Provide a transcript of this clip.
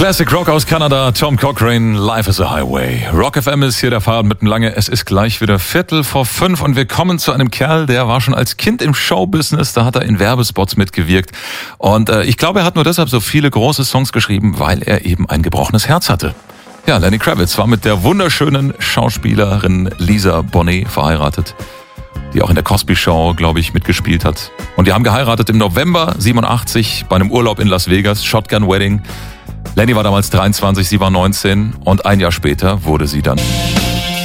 Classic Rock aus Kanada, Tom Cochrane, Life is a Highway. Rock FM ist hier der Fahrer mit dem Lange. Es ist gleich wieder 5:15 und wir kommen zu einem Kerl, der war schon als Kind im Showbusiness, da hat er in Werbespots mitgewirkt. Und ich glaube, er hat nur deshalb so viele große Songs geschrieben, weil er eben ein gebrochenes Herz hatte. Ja, Lenny Kravitz war mit der wunderschönen Schauspielerin Lisa Bonet verheiratet, die auch in der Cosby Show, glaube ich, mitgespielt hat. Und die haben geheiratet im November 87 bei einem Urlaub in Las Vegas, Shotgun Wedding. Lenny war damals 23, sie war 19 und ein Jahr später wurde sie dann